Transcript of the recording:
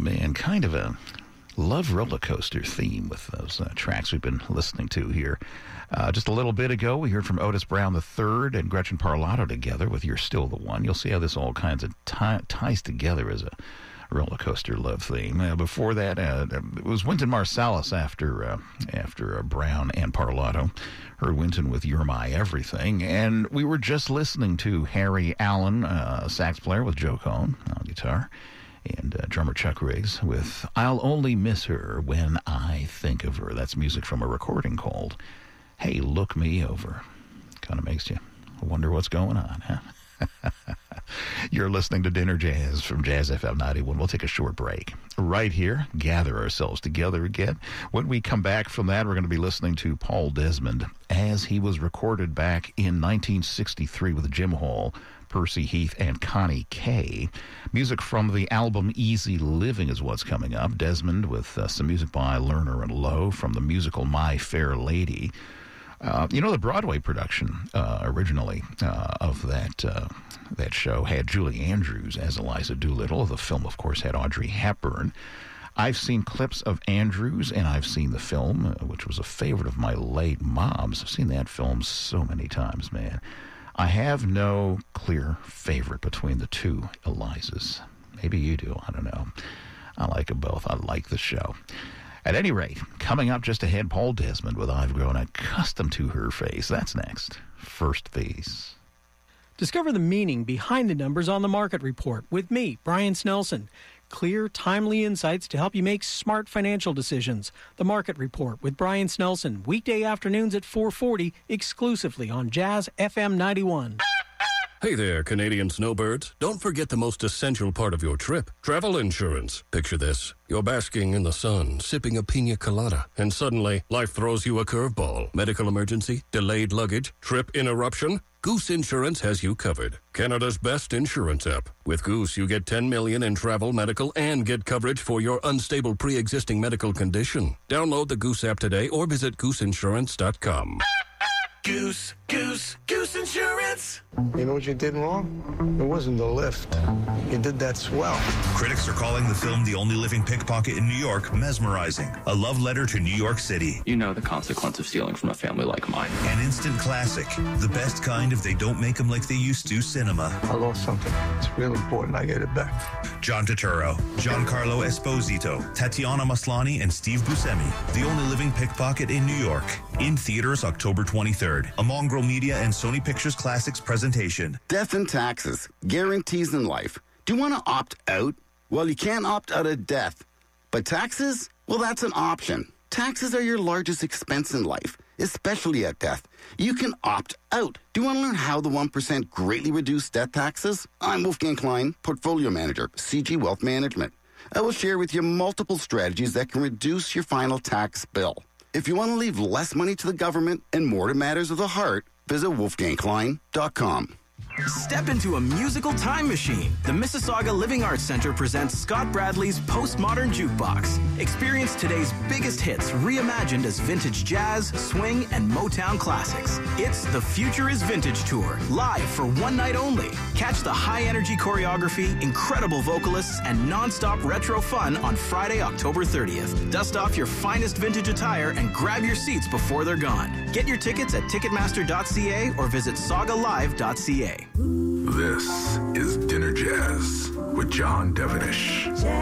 Man, kind of a love roller coaster theme with those tracks we've been listening to here. Just a little bit ago, we heard from Otis Brown III and Gretchen Parlato together with You're Still the One. You'll see how this all kinds of ties together as a roller coaster love theme. Before that, it was Wynton Marsalis after Brown and Parlato. Heard Wynton with You're My Everything. And we were just listening to Harry Allen, sax player with Joe Cohn on guitar, and drummer Chuck Riggs with I'll Only Miss Her When I Think of Her. That's music from a recording called Hey, Look Me Over. Kind of makes you wonder what's going on, huh? You're listening to Dinner Jazz from Jazz FM 91. We'll take a short break right here, gather ourselves together again. When we come back from that, we're going to be listening to Paul Desmond as he was recorded back in 1963 with Jim Hall, Percy Heath, and Connie Kay. Music from the album Easy Living is what's coming up. Desmond with some music by Lerner and Lowe from the musical My Fair Lady. The Broadway production originally of that show had Julie Andrews as Eliza Doolittle. The film, of course, had Audrey Hepburn. I've seen clips of Andrews, and I've seen the film, which was a favorite of my late mom's. I've seen that film so many times, man. I have no clear favorite between the two Elizas. Maybe you do. I don't know. I like them both. I like the show. At any rate, coming up just ahead, Paul Desmond with I've Grown Accustomed to Her Face. That's next. First Face. Discover the meaning behind the numbers on the Market Report with me, Brian Snelson. Clear, timely insights to help you make smart financial decisions. The Market Report with Brian Snelson, weekday afternoons at 4:40, exclusively on Jazz FM 91. Hey there, Canadian snowbirds. Don't forget the most essential part of your trip, travel insurance. Picture this. You're basking in the sun, sipping a pina colada, and suddenly life throws you a curveball. Medical emergency, delayed luggage, trip interruption. Goose Insurance has you covered. Canada's best insurance app. With Goose, you get $10 million in travel, medical, and get coverage for your unstable pre-existing medical condition. Download the Goose app today or visit gooseinsurance.com. Goose Insurance. You know what you did wrong? It wasn't the lift. You did that swell. Critics are calling the film The Only Living Pickpocket in New York mesmerizing. A love letter to New York City. You know the consequence of stealing from a family like mine. An instant classic. The best kind if they don't make them like they used to cinema. I lost something. It's real important I get it back. John Turturro, Giancarlo Esposito, Tatiana Maslany, and Steve Buscemi. The Only Living Pickpocket in New York. In theaters October 23rd. A Mongrel Media and Sony Pictures Classics presentation. Death and taxes. Guarantees in life. Do you want to opt out? Well, you can't opt out of death. But taxes? Well, that's an option. Taxes are your largest expense in life, especially at death. You can opt out. Do you want to learn how the 1% greatly reduce death taxes? I'm Wolfgang Klein, Portfolio Manager, CG Wealth Management. I will share with you multiple strategies that can reduce your final tax bill. If you want to leave less money to the government and more to matters of the heart, visit wolfgangklein.com. Step into a musical time machine. The Mississauga Living Arts Center presents Scott Bradley's Postmodern Jukebox. Experience today's biggest hits reimagined as vintage jazz, swing, and Motown classics. It's the Future is Vintage Tour, live for one night only. Catch the high-energy choreography, incredible vocalists, and non-stop retro fun on Friday, October 30th. Dust off your finest vintage attire and grab your seats before they're gone. Get your tickets at ticketmaster.ca or visit sagalive.ca. This is Dinner Jazz with John Devenish.